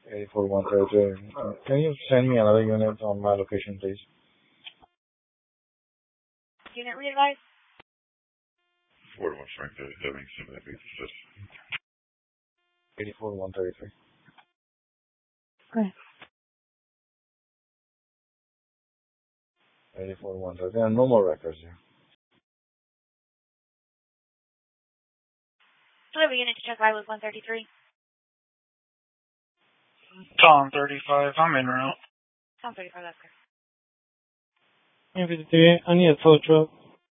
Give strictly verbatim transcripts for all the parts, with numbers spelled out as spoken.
eighty-four one thirty-three. Uh, can you send me another unit on my location, please? Unit readvise? forty-one strength thirty-seven, seven F eight. eighty-four one thirty-three. Okay. eighty-four one thirty-three. And no more records here. Deliver unit to check with one thirty-three. Tom thirty-five, I'm en route. Tom thirty-five, that's good. One fifty-three, I need a tow truck.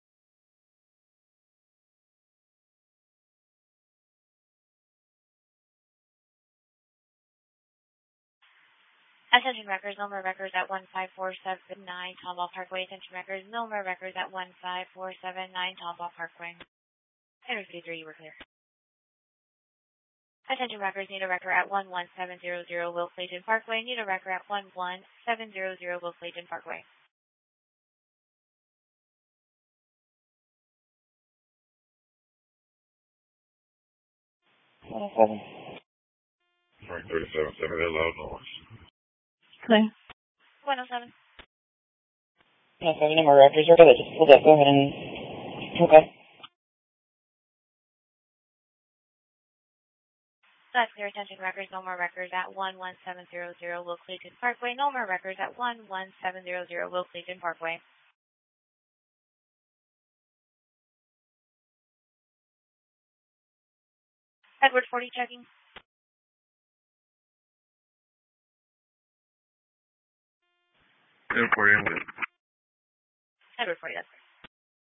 Attention records, no more records at one five four seven nine Tomball Parkway. Attention records, no more records at one five four seven nine Tomball Parkway. Henry fifty-three, you were clear. Attention records, need a record at one one seven zero zero Will Clayton Parkway. Need a record at one one seven zero zero Will Clayton Parkway. one oh seven. Frank thirty-seven, seven, that loud noise. Okay. one oh seven. one oh seven, no more records. We're good. Just pull that. Go ahead and. Okay. That's clear. Attention records, no more records at one one seven zero zero Will Clayton Parkway. No more records at one one seven zero zero Will Clayton Parkway. Edward forty checking. Edward forty, I'm good. Edward forty, that's clear.